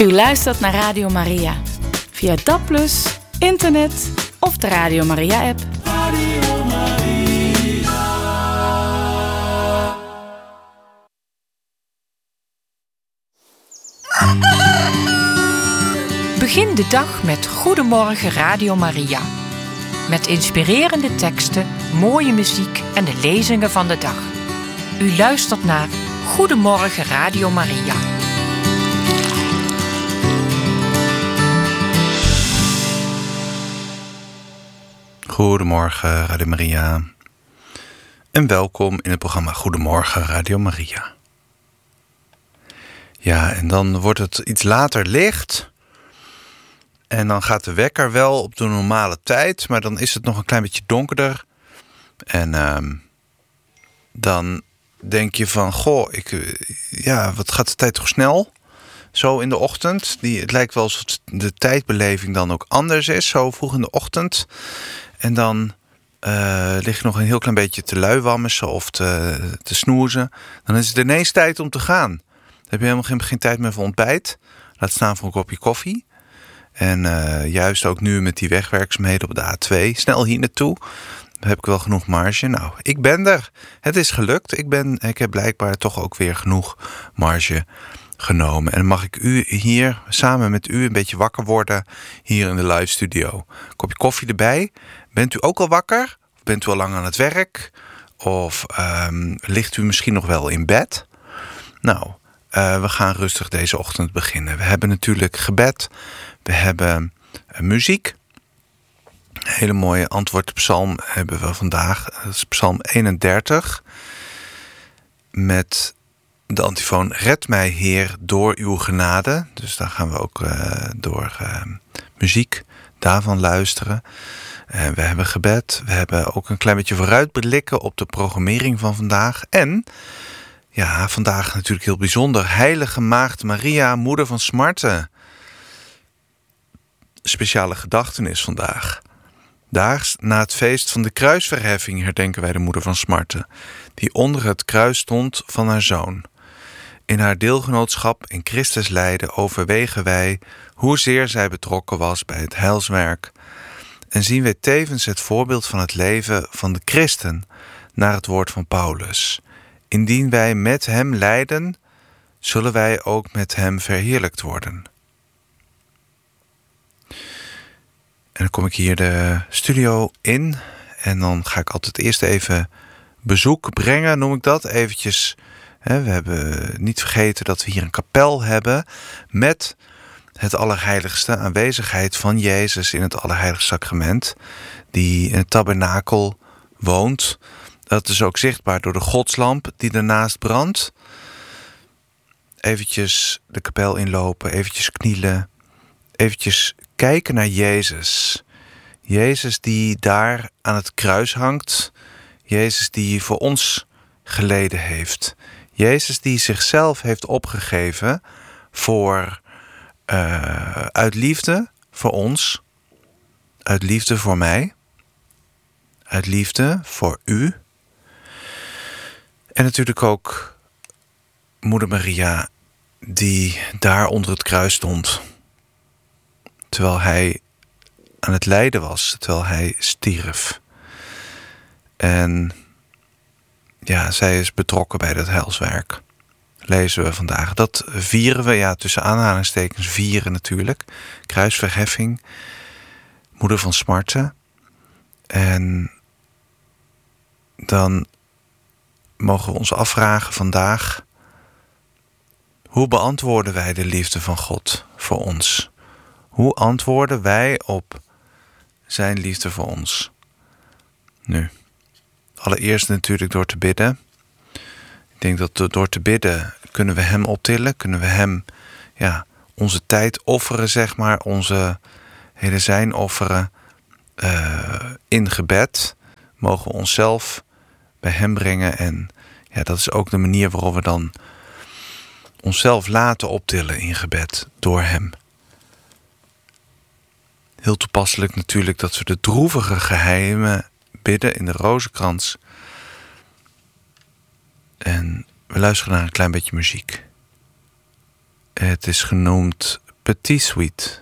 U luistert naar Radio Maria. Via DAB+, internet of de Radio Maria-app. Radio Maria. Begin de dag met Goedemorgen Radio Maria. Met inspirerende teksten, mooie muziek en de lezingen van de dag. U luistert naar Goedemorgen Radio Maria. Goedemorgen Radio Maria. En welkom in het programma Goedemorgen Radio Maria. Ja, en dan wordt het iets later licht. En dan gaat de wekker wel op de normale tijd, maar dan is het nog een klein beetje donkerder. En dan denk je van, wat gaat de tijd toch snel? Zo in de ochtend. Het lijkt wel alsof de tijdbeleving dan ook anders is, zo vroeg in de ochtend. En dan lig je nog een heel klein beetje te luiwammen of te snoezen. Dan is het ineens tijd om te gaan. Dan heb je helemaal geen tijd meer voor ontbijt. Laat staan voor een kopje koffie. En juist ook nu met die wegwerkzaamheden op de A2. Snel hier naartoe. Dan heb ik wel genoeg marge. Nou, ik ben er. Het is gelukt. Ik heb blijkbaar toch ook weer genoeg marge genomen. En dan mag ik u hier samen met u een beetje wakker worden. Hier in de live studio. Kopje koffie erbij. Bent u ook al wakker? Of bent u al lang aan het werk? Of ligt u misschien nog wel in bed? Nou, we gaan rustig deze ochtend beginnen. We hebben natuurlijk gebed. We hebben muziek. Een hele mooie antwoordpsalm hebben we vandaag. Dat is psalm 31. Met de antifoon: Red mij, Heer, door uw genade. Dus daar gaan we ook door muziek daarvan luisteren. We hebben gebed. We hebben ook een klein beetje vooruitblikken op de programmering van vandaag. En ja, vandaag natuurlijk heel bijzonder. Heilige Maagd Maria, moeder van smarten. Speciale gedachtenis vandaag. Daags na het feest van de kruisverheffing herdenken wij de moeder van smarten, die onder het kruis stond van haar zoon. In haar deelgenootschap in Christus lijden overwegen wij hoezeer zij betrokken was bij het heilswerk en zien wij tevens het voorbeeld van het leven van de christen naar het woord van Paulus. Indien wij met hem lijden, zullen wij ook met hem verheerlijkt worden. En dan kom ik hier de studio in en dan ga ik altijd eerst even bezoek brengen, noem ik dat. Eventjes, we hebben niet vergeten dat we hier een kapel hebben met het Allerheiligste, aanwezigheid van Jezus in het Allerheiligste Sacrament, die in het tabernakel woont. Dat is ook zichtbaar door de godslamp die ernaast brandt. Eventjes de kapel inlopen, eventjes knielen, eventjes kijken naar Jezus. Jezus die daar aan het kruis hangt. Jezus die voor ons geleden heeft. Jezus die zichzelf heeft opgegeven uit liefde voor ons. Uit liefde voor mij. Uit liefde voor u. En natuurlijk ook Moeder Maria die daar onder het kruis stond. Terwijl hij aan het lijden was, terwijl hij stierf. En ja, zij is betrokken bij dat heilswerk. Lezen we vandaag. Dat vieren we, tussen aanhalingstekens vieren natuurlijk. Kruisverheffing, moeder van smarten. En dan mogen we ons afvragen vandaag: hoe beantwoorden wij de liefde van God voor ons? Hoe antwoorden wij op zijn liefde voor ons? Nu, allereerst natuurlijk door te bidden. Ik denk dat door te bidden kunnen we hem optillen. Kunnen we hem onze tijd offeren, zeg maar. Onze hele zijn offeren in gebed. Mogen we onszelf bij hem brengen. En dat is ook de manier waarop we dan onszelf laten optillen in gebed door hem. Heel toepasselijk natuurlijk dat we de droevige geheimen bidden in de rozenkrans. En we luisteren naar een klein beetje muziek. Het is genoemd Petit Suite.